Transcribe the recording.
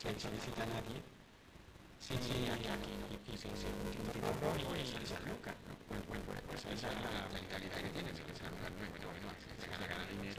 hecho visita a nadie, sí, aquí no, y sin forro y salsa loca, ¿no? Pues esa es la mentalidad que tienen, que es algo bueno, se gana dinero